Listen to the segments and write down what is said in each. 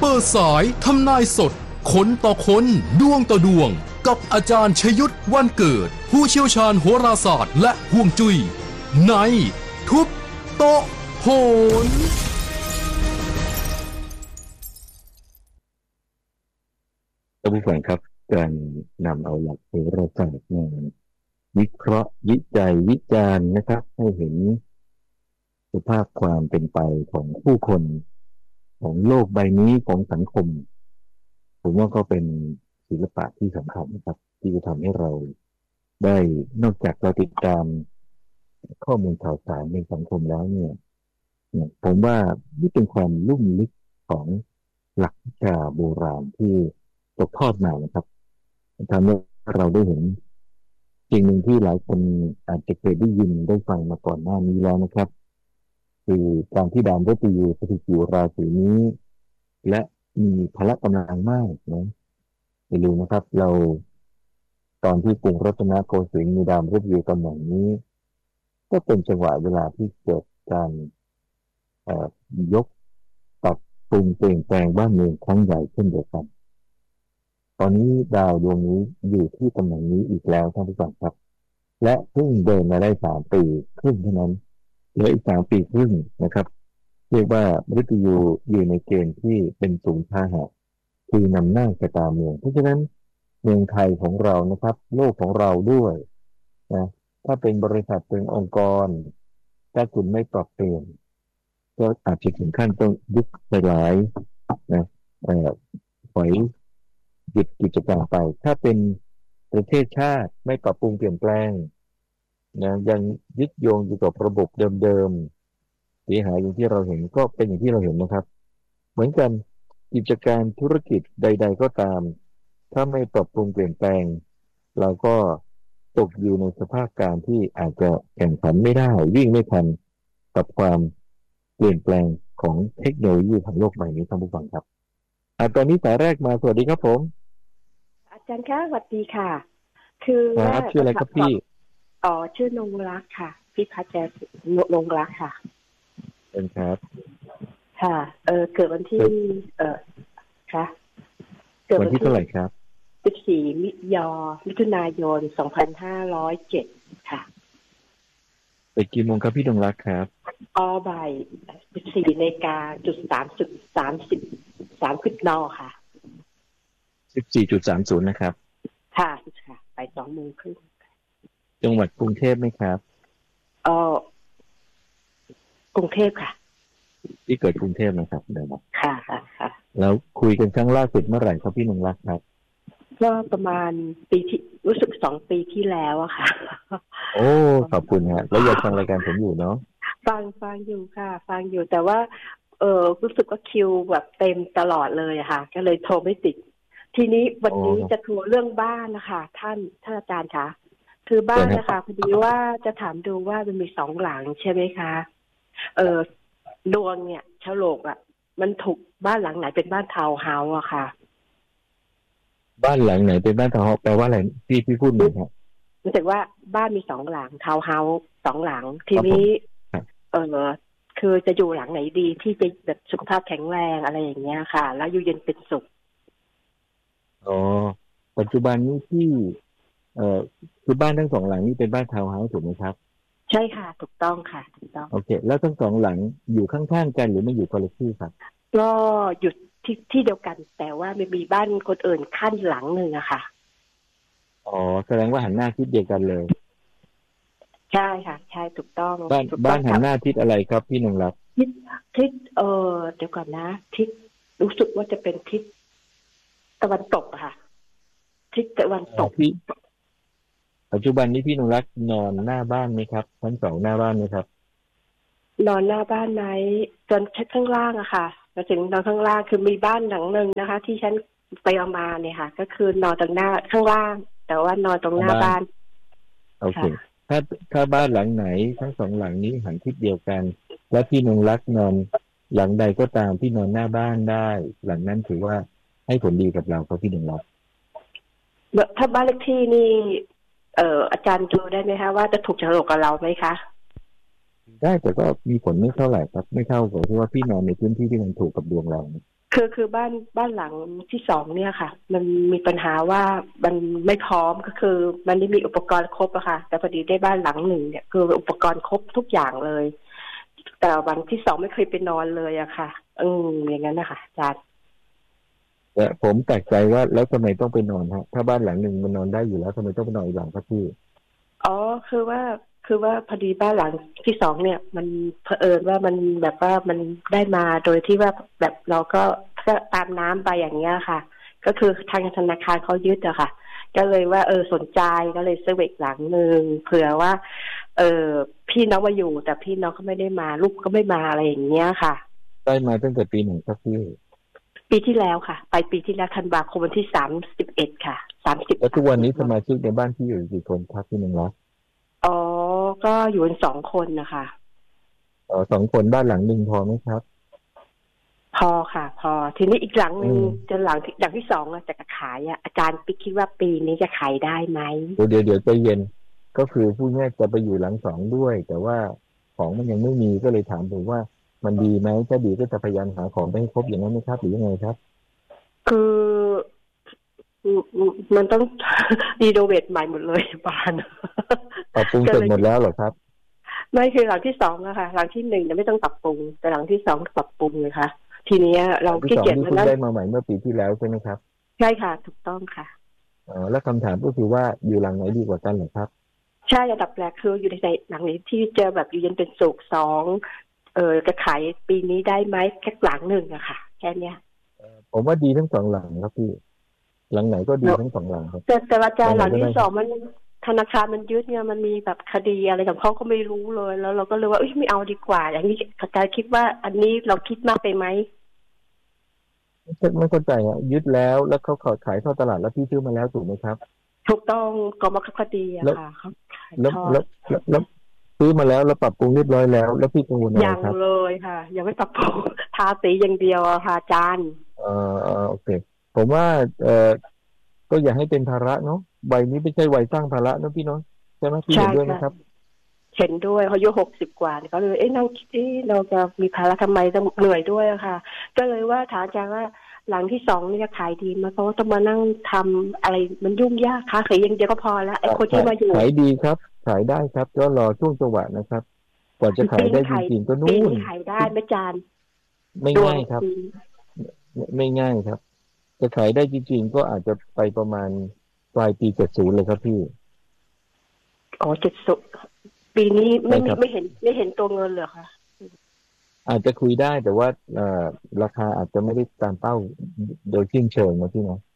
ปิดสายทำนายสดคนต่อคนดวงต่อดวงกับอาจารย์ชยุทธวันเกิดผู้เชี่ยวชาญโหราศาสตร์และฮวงจุ้ยในทุบโต๊ะโหนท่านผู้ฟังครับการนำเอาหลักโหราศาสตร์มาวิเคราะห์วิจัยวิจารณ์นะครับให้เห็นสภาพความเป็นไปของผู้คนของโลกใบนี้ของสังคมผมว่าก็เป็นศิลปะที่สำคัญนะครับที่จะทำให้เราได้นอกจากเราติดตามข้อมูลข่าวสารในสังคมแล้วเนี่ยผมว่านี่เป็นความลุ่มลึกของหลักวิชาโบราณที่ตกทอดมานะครับทำให้เราได้เห็นสิ่งหนึ่งที่หลายคนอาจจะเคยได้ยินได้ฟังมาก่อนหน้านี้แล้วนะครับคือการที่ดาวมฤตยูสถิตอยู่ราศีนี้และมีพละกำลังมากนะอย่าลืมนะครับเราตอนที่กรุงรัตนโกสินทร์มีดาวมฤตยูตำแหน่งนี้ก็เป็นจังหวะเวลาที่เกิดการยกปรับปรุงเปลี่ยนแปลงบ้านเมืองครั้งใหญ่เช่นเดียวกันตอนนี้ดาวดวงนี้อยู่ที่ตำแหน่งนี้อีกแล้วท่านผู้ฟังครับและเพิ่งเดินมาได้3 ปีครึ่งเท่านั้นเหลืออีก3 ปีครึ่งนะครับเรียกว่ามฤตยูอยู่ในเกณฑ์ที่เป็นศูนย์พาหะคือนำหน้าชะตาเมืองเพราะฉะนั้นเมืองไทยของเรานะครับโลกของเราด้วยนะถ้าเป็นบริษัทเป็นองค์กรถ้าคุณไม่ปรับเปลี่ยนก็อาจจะถึงขั้นต้องยุบสลายนะปล่อยหยุดกิจการไปถ้าเป็นประเทศชาติไม่ปรับปรุงเปลี่ยนแปลงนะยังยึดโยงอยู่กับระบบเดิมๆเสียหายอย่างที่เราเห็นก็เป็นอย่างที่เราเห็นนะครับเหมือนกันกิจการธุรกิจใดๆก็ตามถ้าไม่ปรับปรุงเปลี่ยนแปลงเราก็ตกอยู่ในสภาพการที่อาจจะแข่งขันไม่ได้วิ่งไม่ทันกับความเปลี่ยนแปลงของเทคโนโลยีทางโลกใบนี้ท่านผู้ฟังครับตอนนี้สายแรกมาสวัสดีครับผมอาจารย์คะสวัสดีค่ะคือครับชื่ออะไรครับพี่ชื่อนงรักค่ะพี่พัชแจนงรักค่ะเป็นครับค่ะเกิดวันที่ค่ะเกิดวันที่เท่าไหร่ครับ 14มิถุนายน2507ค่ะไปกี่โมงครับพี่นงรักครับบ่าย14:30 น.ค่ะ 14:30 นะครับค่ะไป2:30 น. จังหวัดกรุงเทพไหมครับกรุงเทพค่ะที่เกิดกรุงเทพนะครับเดี๋ยวค่ะแล้วคุยกันครั้งล่าสุดเมื่อไหร่ครับพี่นงรักครับก็ประมาณปีที่รู้สึก2 ปีที่แล้วอะค่ะโอ้ขอบคุณฮะแล้วอยากฟังรายการผมอยู่เนาะฟังอยู่ค่ะฟังอยู่แต่ว่ารู้สึกว่าคิวแบบเต็มตลอดเลยค่ะก็เลยโทรไม่ติดทีนี้วันนี้จะโทรเรื่องบ้านนะคะท่านอาจารย์คะคือบ้านนะคะพอดีว่าจะถามดูว่ามันมี2 หลังใช่ไหมคะดวงเนี่ยฉลกอะมันถูกบ้านหลังไหนเป็นบ้านทาวน์เฮาส์อะค่ะบ้านหลังไหนเป็นบ้านทาวน์เฮาส์แปลว่าอะไรพี่พูดหน่อยครับรู้สึกว่าบ้านมี2 หลังทาวน์เฮาส์2 หลังทีนี้คือจะอยู่หลังไหนดีที่จะแบบสุขภาพแข็งแรงอะไรอย่างเงี้ยค่ะแล้วอยู่เย็นเป็นสุขปัจจุบันนี้ที่คือบ้านทั้ง2 หลังนี้เป็นบ้านทาวน์เฮาส์ถูกไหมครับใช่ค่ะถูกต้องค่ะถูกต้องโอเคแล้วทั้ง2 หลังอยู่ข้างๆกันหรือไม่อยู่คนละที่ครับก็อยู่ที่เดียวกันแต่ว่ามันมีบ้านคนอื่นขั้นหลังนึงอะค่ะแสดงว่าหันหน้าทิศเดียวกันเลยใช่ค่ะใช่ถูกต้องบ้านหันหน้าทิศอะไรครับพี่นงรักทิศเดี๋ยวก่อนนะทิศรู้สึกว่าจะเป็นทิศตะวันตกค่ะทิศตะวันตกปัจจุบันนี้พี่นงรักนอนหน้าบ้านไหมครับชั้น2หน้าบ้านไหมครับนอนหน้าบ้านไหมจนชั้นข้างล่างอะค่ะมาถึงนอนข้างล่างคือมีบ้านหลังนึงนะคะที่ฉันไปเอามาเนี่ยค่ะก็คือนอนตรงหน้าข้างล่างแต่ว่านอนตรงหน้าบ้านโอเคถ้าบ้านหลังไหนทั้ง2 หลังนี้หันทิศเดียวกันและพี่นงรักนอนหลังใดก็ตามที่นอนหน้าบ้านได้หลังนั้นถือว่าให้ผลดีกับเราครับพี่นงรักถ้าบ้านเลขที่นี่อาจารย์ดูได้ไหมคะว่าจะถูกฉลกกับเราไหมคะได้แต่ก็มีผลไม่เท่าไหร่ครับไม่เท่ากับที่ว่าพี่นอนในพื้นที่ที่มันถูกกับดวงเราคือบ้านหลังที่สองเนี่ยค่ะมันมีปัญหาว่ามันไม่พร้อมก็คือมันไม่มีอุปกรณ์ครบอะค่ะแต่พอดีได้บ้านหลังหนึ่งเนี่ยคืออุปกรณ์ครบทุกอย่างเลยแต่วันที่สองไม่เคยไปนอนเลยอะค่ะอย่างนั้นนะคะอาจารย์แต่ผมแปลกใจว่าแล้วทำไมต้องไปนอนฮะถ้าบ้านหลังหนึ่งมันนอนได้อยู่แล้วทำไมต้องไปนอนอีกหลังครับพี่อ๋อคือว่าพอดีบ้านหลังที่สองเนี่ยมันเผอิญว่ามันแบบว่ามันได้มาโดยที่ว่าแบบเราก็ตามน้ำไปอย่างเงี้ยค่ะก็คือทางธนาคารเขายึดอะค่ะก็เลยว่าสนใจก็เลยซื้ออีกหลังหนึ่งเผื่อว่าเออพี่น้องมาอยู่แต่พี่น้องเขาไม่ได้มาลูกก็ไม่มาอะไรอย่างเงี้ยค่ะได้มาตั้งแต่ปีไหนครับพี่ปีที่แล้วค่ะไปปีที่แล้วธันวาคมวันที่31ค่ะ30 แล้วทุกวันนี้สมาชิกในบ้านพี่อยู่กี่คนครับพี่นงรักอ๋อก็อยู่กัน2 คนนะคะ 2 คนบ้านหลังหนึ่งพอไหมครับพอค่ะพอทีนี้อีกหลังหอืนึ่งมจะหลังที่สองอะจะขายอะอาจารย์ปิ๊กคิดว่าปีนี้จะขายได้ไหมเดี๋ยวใจเย็นก็คือผู้แยกจะไปอยู่หลังสองด้วยแต่ว่าของมันยังไม่มีก็เลยถามผมว่ามันดีไหมถ้าดีก็จะพยายามหาของไปให้ครบอย่างนั้นไหมครับหรือยังไงครับคือมันต้องรีโนเวทใหม่หมดเลยบ้านปรับปรุงก็เสร็จเลยหมดแล้วเหรอครับไม่คือหลังที่สองอะค่ะหลังที่หนึ่งเนี่ยไม่ต้องปรับปรุงแต่หลังที่สองปรับปรุงเลยค่ะทีนี้หเราลังที่ขี้สองที่เพิ่งเกียจมานั่งได้มาใหม่เมื่อปีที่แล้วใช่ไหมครับใช่ค่ะถูกต้องค่ะแล้วคำถามก็คือว่าอยู่หลังไหนดีกว่ากันเหรอครับใช่อันดับแรกคืออยู่ในหลังนี้ที่เจอแบบอยู่เย็นเป็นสุขสองจะขายปีนี้ได้ไหมแค่หลังหนึ่งอะค่ะแค่เนี้ยผมว่าดีทั้งสองหลังครับพี่หลังไหนก็ดีทั้งสองหลังครับแต่อาจาหลังไหนรย์หลังที่ก็ได้ครับสองมันธนาคารมันยึดเนี่ยมันมีแบบคดีอะไรของเขาก็ไม่รู้เลยแล้วเราก็เลยว่าไม่เอาดีกว่าอย่างนี้อาจารย์คิดว่าอันนี้เราคิดมากไปไหมไม่เข้าใจอ่ะยึดแล้วเขาขายทอดตลาดแล้วพี่ซื้อมาแล้วถูกไหมครับถูกต้องกรมบังคับคดีอะแล้วค่ะเขาขายแล้วทอดแล้วซื้อมาแล้วปรับปรุงเรียบร้อยแล้วพี่กังวลอะไรยังครับเลยค่ะยังไม่ปรับปรุงทาสีอย่างเดียวอะค่ะอาจารย์โอเคผมว่าเอ่อก็อย่าให้เป็นภาระเนาะใบนี้ไม่ใช่วัยสร้างภาระเนาะพี่เนาะใช่ไหมพี่ใช่เห็นด้วยไหมค่ะครับเห็นด้วยเขาอายุ60 กว่าเนี่ยเขาเลยนั่งคิดเราจะมีภาระทำไมต้องเหนื่อยด้วยอะค่ะก็เลยว่าถามอาจารย์ว่าหลังที่สองนี่จะขายดีไหมเพราะว่าต้องมานั่งทำอะไรมันยุ่งยากค่ะขายอย่างเดียวก็พอแล้วไอ้คนที่มาอยู่ขายดีครับขายได้ครับก็รอช่วงจังหวะนะครับกว่าจะขายได้จริงๆก็ปีนู่นนี้ขายได้ไหมอาจารย์ไม่ดวงง่ายครับปีไม่ง่ายครับจะขายได้จริงๆก็อาจจะไปประมาณปลายปี70เลยครับพี่ 70ปีนี้ใช่ครับไม่เห็นตัวเงินเลยค่ะอาจจะคุยได้แต่ว่าราคาอาจจะไม่ได้ตามเป้าโดยสิ้นเชิงนะพี่เนาะ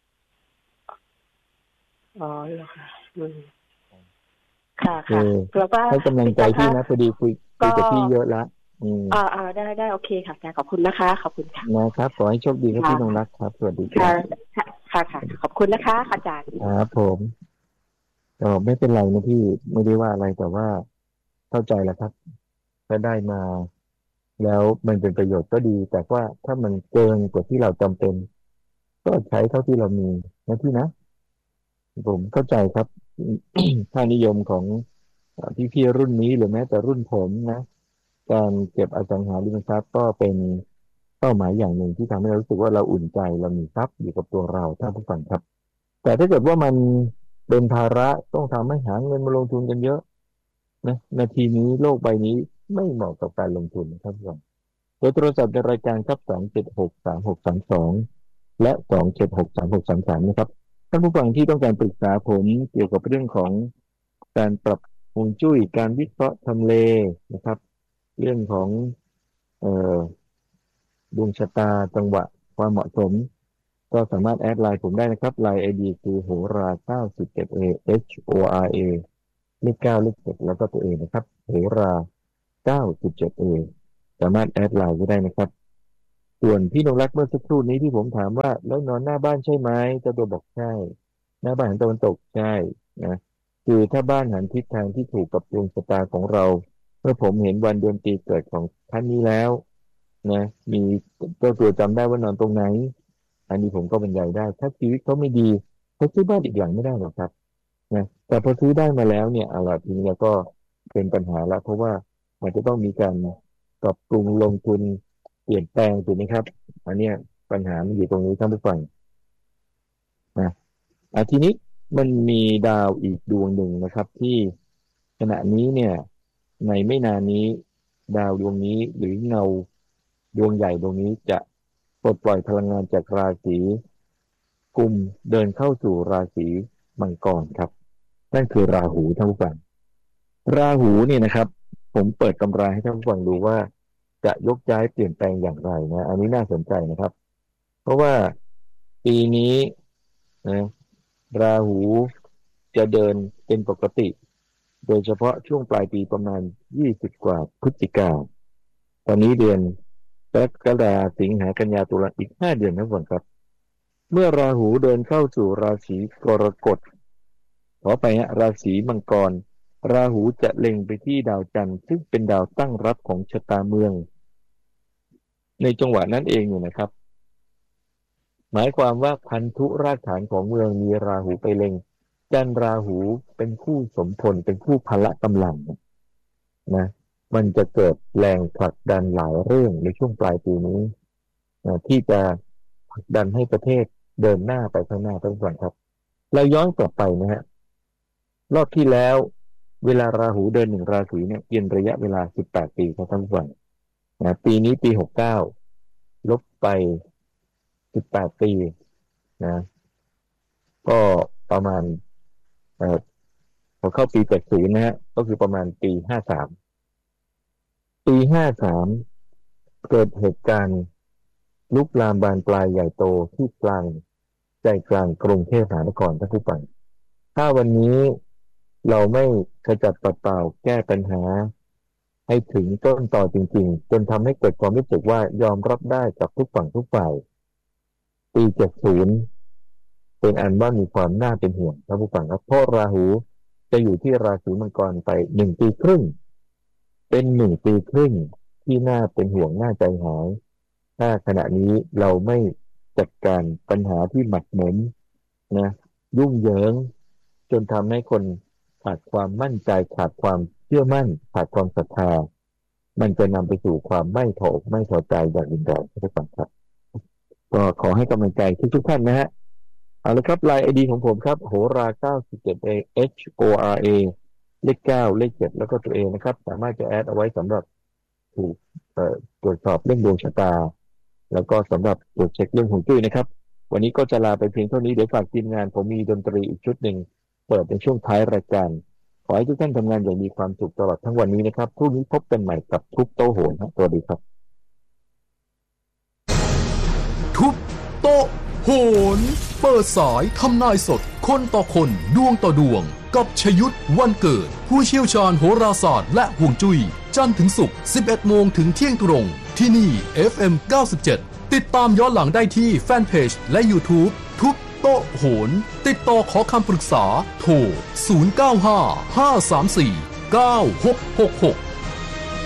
อ๋อเหรอค่ะค่ะเออแล้วก็ให้กำลังใจอาจารย์คะพี่นะพอดีคุยก็กับพี่เยอะละได้โอเคค่ะอาจารย์ขอบคุณนะคะขอบคุณค่ะนะครับขอให้โชคดีครับพี่นงค่ะรักครับสวัสดีครัค่ะบค่ะขอบคุณนะคะอาจารย์ครับผมก็ไม่เป็นไรนะพี่ไม่ได้ว่าอะไรแต่ว่าเข้าใจแล้วครับถ้าได้มาแล้วมันเป็นประโยชน์ก็ดีแต่ว่าถ้ามันเกินกว่าที่เราจำเป็นก็ใช้เท่าที่เรามีนะพี่นะผมเข้าใจครับ ค่านิยมของพี่ๆรุ่นนี้หรือแม้แต่รุ่นผมนะการเก็บอสังหาริมทรัพย์ก็เป็นเป้าหมายอย่างหนึ่งที่ทำให้เรารู้สึกว่าเราอุ่นใจเรามีทรัพย์อยู่กับตัวเราท่านผู้ฟังครับแต่ถ้าเกิดว่ามันเป็นภาระต้องทำให้หาเงินมาลงทุนกันเยอะนะนาทีนี้โลกใบนี้ไม่เหมาะกับการลงทุนนะครับผู้ฟังโดยโทรศัพท์ในรายการครับ2763632และ2763633นะครับท่านผู้ฟังที่ต้องการปรึกษาผมเกี่ยวกับเรื่องของการปรับฮวงจุ้ยการวิเคราะห์ทำเลนะครับเรื่องของเอ่อดวงชะตาจังหวะความเหมาะสมก็สามารถแอดไลน์ผมได้นะครับไลน์ไอดีคือโหรา97A HORA เลข9เลข7แล้วก็ตัวเองนะครับโหรา97Aสามารถแอดไลน์ก็ได้นะครับส่วนพี่นงรักเมื่อสักครู่นี้ที่ผมถามว่าแล้วนอนหน้าบ้านใช่ไหมเจ้าตัวบอกใช่หน้าบ้านหันตะวันตกใช่นะคือถ้าบ้านหันทิศทางที่ถูกกับดวงชะตาของเราเมื่อผมเห็นวันเดือนปีเกิดของท่านนี้แล้วนะมีเจ้าตัวจำได้ว่านอนตรงไหนอันนี้ผมก็บรรยายได้ถ้าชีวิตเขาไม่ดีเขาซื้อบ้านอีกหลังไม่ได้หรอกครับนะแต่พอซื้อได้มาแล้วเนี่ยอะไรทีนี้ก็เป็นปัญหาละเพราะว่ามันจะต้องมีการปรับปรุงลงทุนเปลี่ยนแปลงถูกไหมครับอันเนี้ยปัญหามันอยู่ตรงนี้ท่านผู้ฟังนะทีนี้มันมีดาวอีกดวงหนึ่งนะครับที่ขณะนี้เนี่ยในไม่นานนี้ดาวดวงนี้หรือเงาดวงใหญ่ดวงนี้จะปลดปล่อยพลังงานจากราศีกุมเดินเข้าสู่ราศีมังกรครับนั่นคือราหูท่านผู้ฟังราหูเนี่ยนะครับผมเปิดตำราให้ท่านผู้ฟังดูว่าจะยกย้ายเปลี่ยนแปลงอย่างไรนะอันนี้น่าสนใจนะครับเพราะว่าปีนี้นะราหูจะเดินเป็นปกติโดยเฉพาะช่วงปลายปีประมาณ20กว่าพฤศจิกาตอนนี้เดือนกรกฎาคมสิงหากันยาตุลาอีก5เดือนนะผมครับเมื่อราหูเดินเข้าสู่ราศีกรกฎขอไปราศีมังกรราหูจะเล็งไปที่ดาวจันทร์ซึ่งเป็นดาวตั้งรับของชะตาเมืองในจังหวะนั้นเองเนี่ยนะครับหมายความว่าพันธุรากฐานของเมืองมีราหูไปเล็งจันทร์ราหูเป็นคู่สมพลเป็นคู่พละกำลังนะมันจะเกิดแรงผลักดันหลายเรื่องในช่วงปลายปีนี้ที่จะผลักดันให้ประเทศเดินหน้าไปข้างหน้าต้องก่อนครับเราย้อนกลับไปนะฮะรอบที่แล้วเวลาราหูเดินหนึ่งราศีเนี่ยกินระยะเวลา18ปีครับท่านผู้ฟังปีนี้ปี69ลบไป18ปีนะก็ประมาณพอเข้าปี80นะฮะก็คือประมาณปี53ปี53เกิดเหตุการณ์ลุกลามบานปลายใหญ่โตที่กลางใจกลางกรุงเทพมหานครท่านผู้ฟังถ้าวันนี้เราไม่ขจัดปัดเป่าแก้ปัญหาให้ถึงต้นตอจริงๆจนทำให้เกิดความรู้สึกว่ายอมรับได้กับทุกฝั่งทุกฝ่ายปี70เป็นอันว่ามีความน่าเป็นห่วงท่านผู้ฟังครับเพราะราหูจะอยู่ที่ราศีมังกรไป1 ปีครึ่งเป็น1 ปีครึ่งที่น่าเป็นห่วงน่าใจหายถ้าขณะนี้เราไม่จัดการปัญหาที่หมักหมมนะยุ่งเหยิงจนทำให้คนขาดความมั่นใจขาดความเชื่อมั่นขาดความศรัทธามันจะนำไปสู่ความไม่พอใจอย่างรุนแรงทุกท่านครับก็ขอให้กำลังใจทุกท่านนะฮะเอาละครับไลน์ ID ของผมครับโหรา97 HORA เลข9เลข7แล้วก็ตัวเองนะครับสามารถจะแอดเอาไว้สำหรับถูกตรวจสอบเรื่องดวงชะตาแล้วก็สำหรับตรวจเช็คเรื่องฮวงจุ้ยนะครับวันนี้ก็จะลาไปเพียงเท่านี้เดี๋ยวฝากทีมงานผมมีดนตรีอีกชุดหนึ่งเปิดในช่วงท้ายรายการขอให้ทุกท่านทำงานอย่างมีความสุขตลอดทั้งวันนี้นะครับพรุ่งนี้พบกันใหม่กับทุบโต๊ะโหนสวัสดีครับทุบโต๊ะโหนเปิดสายทำนายสดคนต่อคนดวงต่อดวงกับชยุทธวันเกิดผู้เชี่ยวชาญโหราศาสตร์และฮวงจุ้ยจันทร์ถึงศุกร์ 11 โมงถึงเที่ยงตรงที่นี่ FM 97ติดตามย้อนหลังได้ที่แฟนเพจและ YouTube ทุบโต๊ะโหนติดต่อขอคำปรึกษาโทร 095 534 9666